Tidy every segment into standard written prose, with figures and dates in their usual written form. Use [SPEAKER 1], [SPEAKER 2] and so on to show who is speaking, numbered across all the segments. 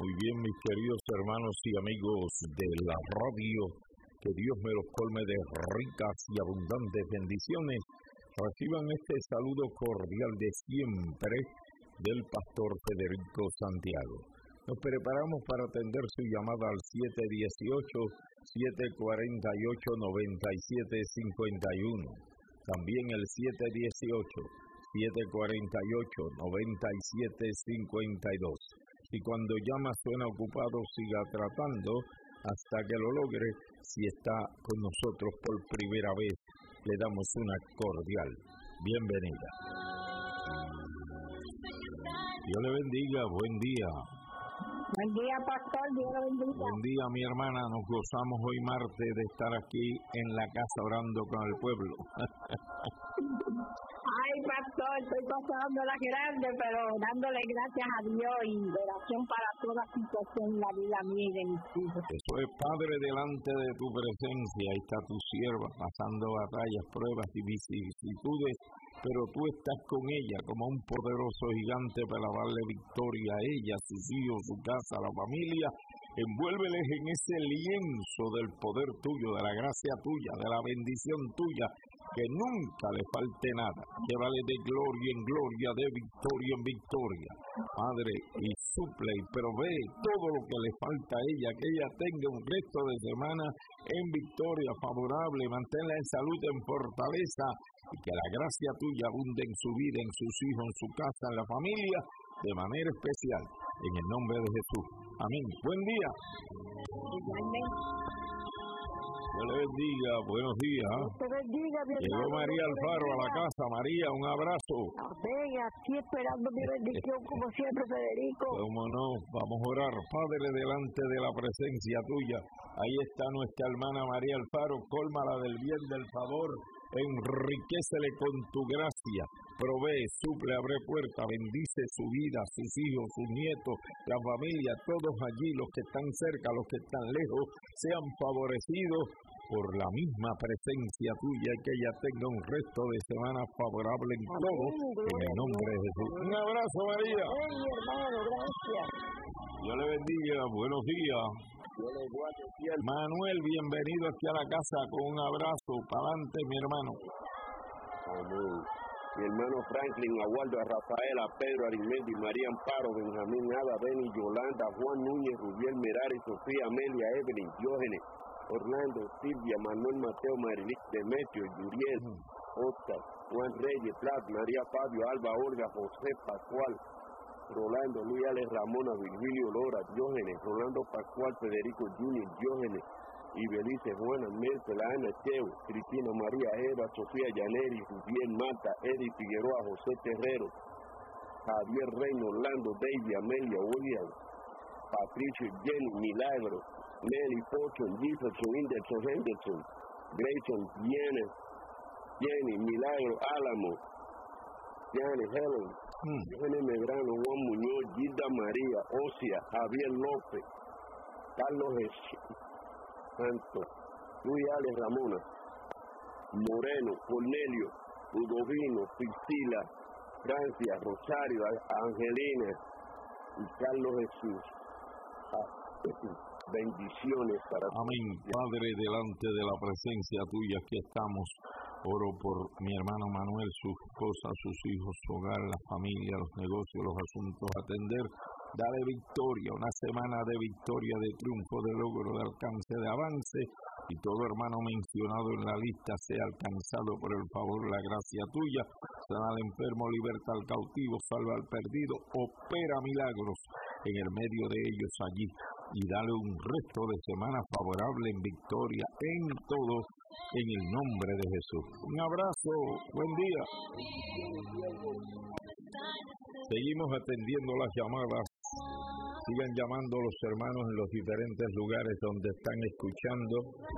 [SPEAKER 1] Muy bien, mis queridos hermanos y amigos de la radio, que Dios me los colme de ricas y abundantes bendiciones. Reciban este saludo cordial de siempre del pastor Federico Santiago. Nos preparamos para atender su llamada al 718-748-9751. También el 718-748-9752. Y cuando llama suena ocupado, siga tratando hasta que lo logre. Si está con nosotros por primera vez, le damos una cordial bienvenida. Dios le bendiga, buen día.
[SPEAKER 2] Buen día, pastor, Dios le bendiga.
[SPEAKER 1] Buen día, mi hermana, nos gozamos hoy martes de estar aquí en la casa orando con el pueblo.
[SPEAKER 2] Ay, pastor, estoy pasando la grande, pero dándole gracias a Dios y oración para toda situación en la vida mía y de mis hijos.
[SPEAKER 1] Eso es, Padre, delante de tu presencia, ahí está tu sierva, pasando batallas, pruebas y vicisitudes, pero tú estás con ella como un poderoso gigante para darle victoria a ella, a sus hijos, su casa, a la familia. Envuélveles en ese lienzo del poder tuyo, de la gracia tuya, de la bendición tuya, que nunca le falte nada. Llévale de gloria en gloria, de victoria en victoria. Padre, y suple y provee todo lo que le falta a ella, que ella tenga un resto de semana en victoria favorable, manténla en salud, en fortaleza, y que la gracia tuya abunde en su vida, en sus hijos, en su casa, en la familia, de manera especial, en el nombre de Jesús. Amén. Buen día. Dios le bendiga, buenos días.
[SPEAKER 2] Dios te bendiga, mi hermano.
[SPEAKER 1] Llegó María Alfaro a la casa. María, un abrazo.
[SPEAKER 2] Amén, aquí esperando mi bendición como siempre, Federico.
[SPEAKER 1] Cómo no, vamos a orar. Padre, delante de la presencia tuya, ahí está nuestra hermana María Alfaro, cólmala del bien, del favor, enriquécele con tu gracia, provee, suple, abre puerta, bendice su vida, sus hijos, sus nietos, la familia, todos allí, los que están cerca, los que están lejos, sean favorecidos por la misma presencia tuya y que ella tenga un resto de semana favorable en todo, en el nombre de Jesús. Un abrazo, María.
[SPEAKER 2] Ay, mi hermano, gracias.
[SPEAKER 1] Dios le bendiga, buenos días.
[SPEAKER 3] Dios le guarde.
[SPEAKER 1] Manuel, bienvenido aquí a la casa con un abrazo. Para adelante, mi hermano.
[SPEAKER 3] Amén. Mi hermano Franklin, Agualdo, a Rafaela, Pedro, Arimendi, María Amparo, Benjamín, Ada, Beni, Yolanda, Juan Núñez, Rubiel, Merari, Sofía, Amelia, Evelyn, Diógenes, Orlando, Silvia, Manuel, Mateo, Marilich, Demetrio, Yuriel, Oscar, Juan Reyes, Plat, María Fabio, Alba, Olga, José, Pascual, Rolando, Luis Alex, Ramona, Virgilio, Lora, Diógenes, Rolando Pascual, Federico Junior, Diógenes, Ibelice, Juana, Mercel, Ana, Cheo, Cristina, María, Eva, Sofía, Yaneri, Rubiel, Mata, Eddie Figueroa, José Terrero, Javier Reino, Orlando, David, Amelia, William, Patricio, Jenny, Milagro, Nelly, Pocho, Jefferson, Henderson, Grayson, Jenny, Milagro, Álamo, Janet, Helen, Jóvenes Medrano, Juan Muñoz, Gilda María, Ocia, Javier López, Carlos Jesús Santo, Luis Alex Ramona, Moreno, Cornelio, Ludovino, Priscila, Francia, Rosario, Angelina y Carlos Jesús. Bendiciones para todos.
[SPEAKER 1] Amén. Padre, delante de la presencia tuya aquí estamos. Oro por mi hermano Manuel, su esposa, sus hijos, su hogar, la familia, los negocios, los asuntos a atender. Dale victoria, una semana de victoria, de triunfo, de logro, de alcance, de avance. Y todo hermano mencionado en la lista sea alcanzado por el favor, la gracia tuya. Sana al enfermo, liberta al cautivo, salva al perdido, opera milagros en el medio de ellos allí. Y dale un resto de semana favorable en victoria en todo, en el nombre de Jesús. Un abrazo, buen día. Seguimos atendiendo las llamadas. Sigan llamando los hermanos en los diferentes lugares donde están escuchando.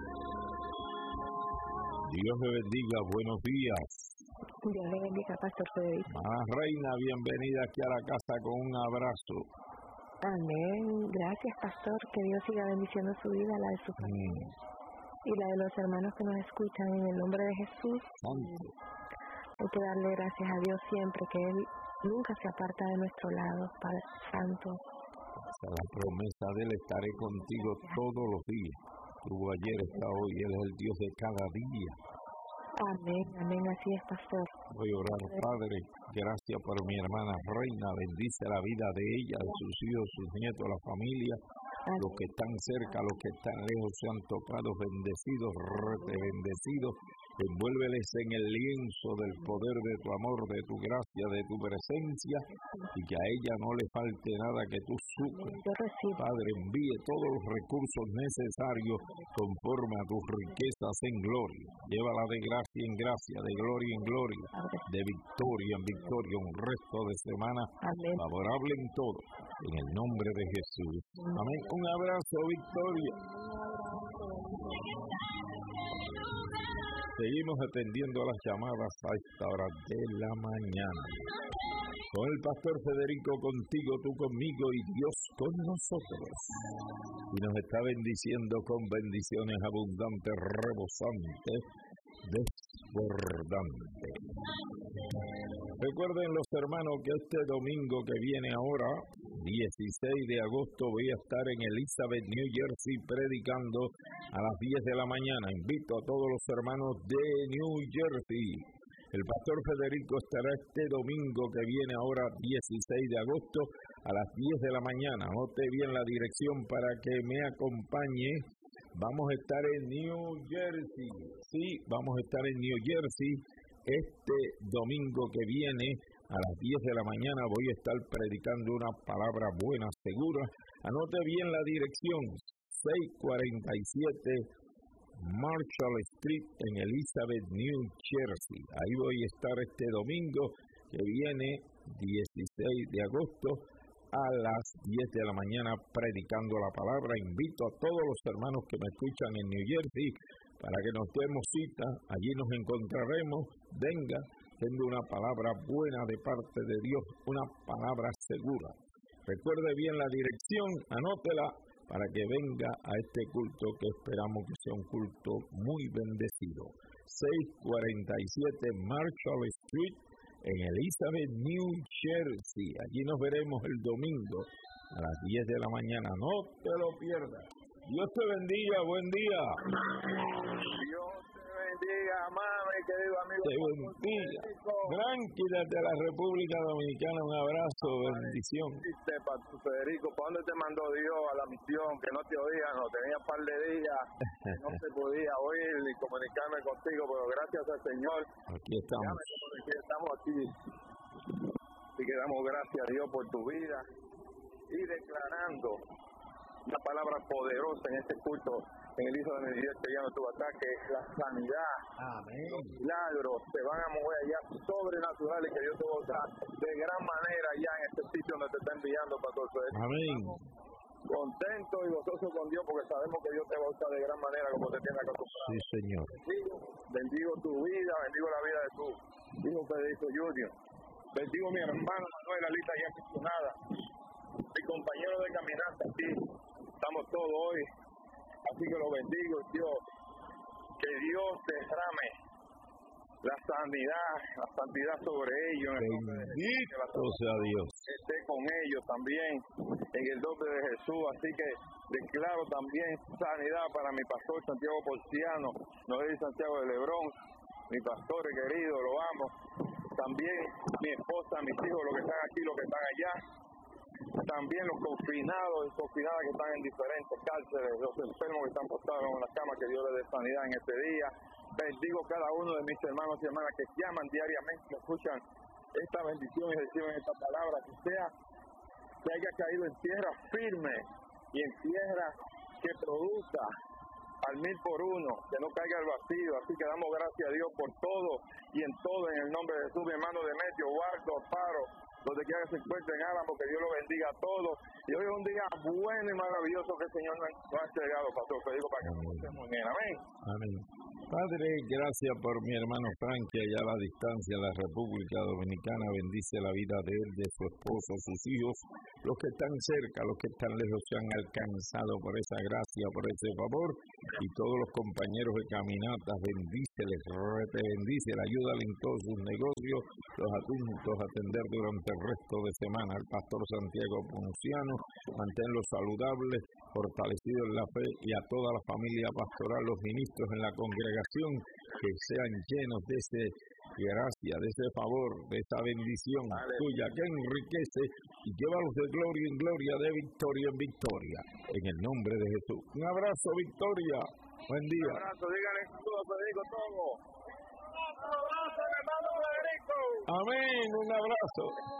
[SPEAKER 1] Dios le bendiga, buenos días.
[SPEAKER 2] Dios le bendiga, Pastor Federico.
[SPEAKER 1] Reina, bienvenida aquí a la casa con un abrazo.
[SPEAKER 2] Amén. Gracias, Pastor. Que Dios siga bendiciendo su vida, la de su familia y la de los hermanos que nos escuchan en el nombre de Jesús. Hay que darle gracias a Dios siempre, que Él nunca se aparta de nuestro lado, Padre Santo.
[SPEAKER 1] la promesa de Él, estaré contigo todos los días. Tuvo ayer, está hoy, Él es el Dios de cada día.
[SPEAKER 2] Amén, amén, así es, pastor.
[SPEAKER 1] Voy a orar, Padre, gracias por mi hermana Reina, bendice la vida de ella, de sus hijos, sus nietos, la familia, los que están cerca, los que están lejos, sean tocados, bendecidos, bendecidos, envuélveles en el lienzo del poder de tu amor, de tu gracia, de tu presencia, y que a ella no le falte nada, que tú suplas. Padre, envíe todos los recursos necesarios conforme a tus riquezas en gloria. Llévala de gracia en gracia, de gloria en gloria, de victoria en victoria, un resto de semana favorable en todo, en el nombre de Jesús. Amén. Un abrazo, Victoria. Seguimos atendiendo a las llamadas a esta hora de la mañana. Con el pastor Federico contigo, tú conmigo y Dios con nosotros. Y nos está bendiciendo con bendiciones abundantes, rebosantes, desbordantes. Recuerden los hermanos que este domingo que viene ahora, 16 de agosto, voy a estar en Elizabeth, New Jersey, predicando a las 10 de la mañana. Invito a todos los hermanos de New Jersey. El pastor Federico estará este domingo que viene ahora, 16 de agosto, a las 10 de la mañana. Note bien la dirección para que me acompañe. Vamos a estar en New Jersey. Sí, vamos a estar en New Jersey. Este domingo que viene, a las 10 de la mañana, voy a estar predicando una palabra buena, segura. Anote bien la dirección, 647 Marshall Street en Elizabeth, New Jersey. Ahí voy a estar este domingo que viene, 16 de agosto, a las 10 de la mañana, predicando la palabra. Invito a todos los hermanos que me escuchan en New Jersey para que nos demos cita. Allí nos encontraremos. Venga, tengo una palabra buena de parte de Dios, una palabra segura. Recuerde bien la dirección, anótela para que venga a este culto que esperamos que sea un culto muy bendecido. 647 Marshall Street en Elizabeth, New Jersey. Allí nos veremos el domingo a las 10 de la mañana. No te lo pierdas. Dios te bendiga. Buen día.
[SPEAKER 3] Dios te bendiga, mami, querido amigo.
[SPEAKER 1] Te bendiga. Frankie desde la República Dominicana, un abrazo, bendición.
[SPEAKER 3] Dice Pastor Federico, ¿para dónde te mandó Dios a la misión? Que no te oía, no tenía un par de días, no se podía oír ni comunicarme contigo, pero gracias al Señor.
[SPEAKER 1] Aquí estamos.
[SPEAKER 3] Estamos aquí. Y que damos gracias a Dios por tu vida y declarando una palabra poderosa en este culto en el hijo de Dios que ya no tuvo ataque, la sanidad, los milagros se van a mover allá sobrenaturales que Dios te va a usar de gran manera allá en este sitio donde te está enviando, Pastor Federico.
[SPEAKER 1] Amén.
[SPEAKER 3] Contento y gozoso con Dios porque sabemos que Dios te va a usar de gran manera como te tiene acostumbrado.
[SPEAKER 1] Sí, Señor.
[SPEAKER 3] Bendigo tu vida, bendigo la vida de tu hijo Federico Junior. Bendigo a mi hermano Manuel, Alita ya mencionada, mi compañero de caminata aquí. Estamos todos hoy, así que lo bendigo, Dios. Que Dios derrame la sanidad, la santidad sobre ellos.
[SPEAKER 1] Bendito sea Dios.
[SPEAKER 3] Esté con ellos también, en el nombre de Jesús. Así que declaro también sanidad para mi pastor Santiago Porciano, Noel Santiago de Lebrón, mi pastor querido, lo amo. También mi esposa, mis hijos, los que están aquí, los que están allá. También los confinados y confinadas que están en diferentes cárceles, los enfermos que están postrados en las camas, que Dios les dé sanidad en este día. Bendigo cada uno de mis hermanos y hermanas que llaman diariamente, que escuchan esta bendición y reciben esta palabra, que haya caído en tierra firme y en tierra que produzca al 1000 por 1, que no caiga al vacío. Así que damos gracias a Dios por todo y en todo, en el nombre de Jesús. Mi hermano Demetrio, Guardo, Paro, donde quiera que se encuentren, Álamo, que Dios los bendiga a todos. Y hoy es un día bueno y maravilloso que el Señor nos ha entregado, Pastor Federico, para que nos estemos bien. Amén.
[SPEAKER 1] Amén. Padre, gracias por mi hermano Frankie, allá a la distancia, en la República Dominicana. Bendice la vida de él, de su esposo, sus hijos. Los que están cerca, los que están lejos, se han alcanzado por esa gracia, por ese favor. y todos los compañeros de caminatas, bendíceles, bendíceles, ayúdale en todos sus negocios, los asuntos a atender durante el resto de semana. El pastor Santiago Ponciano, manténlo saludable, fortalecido en la fe, y a toda la familia pastoral, los ministros en la congregación, que sean llenos de ese gracia, de ese favor, de esa bendición tuya que enriquece y llévalos de gloria en gloria, de victoria en victoria, en el nombre de Jesús. Un abrazo, Victoria. Buen día.
[SPEAKER 3] Un abrazo, díganle saludos a Federico Togo. Un abrazo, hermano Federico.
[SPEAKER 1] Amén, un abrazo.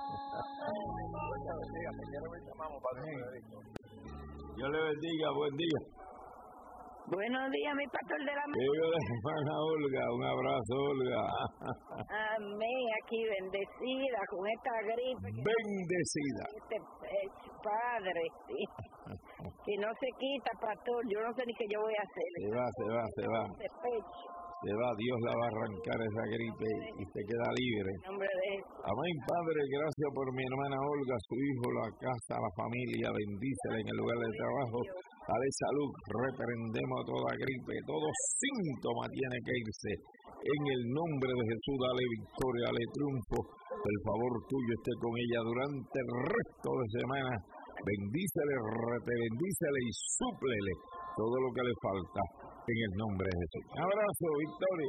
[SPEAKER 1] Dios le bendiga, buen día.
[SPEAKER 4] Buenos días, mi pastor de la
[SPEAKER 1] hermana Olga, un abrazo, Olga.
[SPEAKER 4] Amén, aquí bendecida con esta gripe.
[SPEAKER 1] Bendecida.
[SPEAKER 4] Padre, sí. Si no se quita, pastor, yo no sé ni qué yo voy a hacer.
[SPEAKER 1] Se va. Se va, Dios la va a arrancar esa gripe y se queda libre.
[SPEAKER 4] En nombre de Jesús.
[SPEAKER 1] Amén, Padre, gracias por mi hermana Olga, su hijo, la casa, la familia, bendícela en el lugar de trabajo. Dale salud, reprendemos toda gripe, todo síntoma tiene que irse. En el nombre de Jesús, dale victoria, dale triunfo. El favor tuyo esté con ella durante el resto de semana. Bendícele, bendícele y súplele todo lo que le falta en el nombre de Jesús. Un abrazo, Victoria.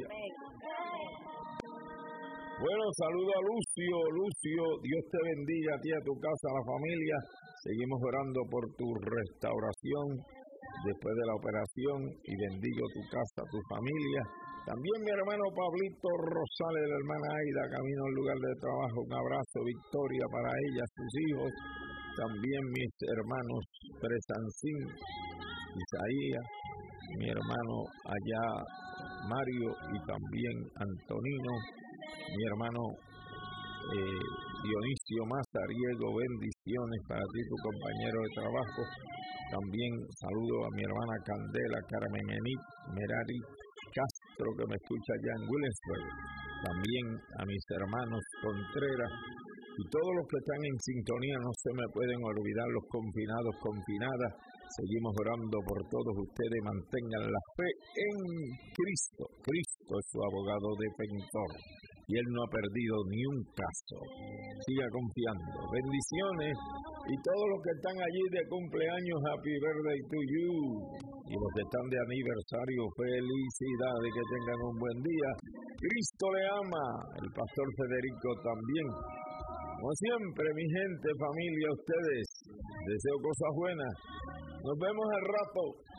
[SPEAKER 1] Bueno, saludo a Lucio. Lucio, Dios te bendiga a ti, a tu casa, a la familia. Seguimos orando por tu restauración después de la operación y bendigo tu casa, tu familia. También mi hermano Pablito Rosales, la hermana Aida, camino al lugar de trabajo. Un abrazo, victoria para ella, sus hijos. También mis hermanos Presancín, Isaías, mi hermano allá Mario y también Antonino, mi hermano Dionisio Mazariego, bendiciones para ti, tu compañero de trabajo. También saludo a mi hermana Candela, Carmen Enid, Merari Castro, que me escucha allá en Williamsburg. También a mis hermanos Contreras y todos los que están en sintonía. No se me pueden olvidar los confinados, confinadas. Seguimos orando por todos ustedes. Mantengan la fe en Cristo. Cristo es su abogado defensor y Él no ha perdido ni un caso. Siga confiando. Bendiciones. Y todos los que están allí de cumpleaños, happy birthday to you. Y los que están de aniversario, felicidades, que tengan un buen día. Cristo le ama. El pastor Federico también. Como siempre, mi gente, familia, ustedes, deseo cosas buenas. Nos vemos al rato.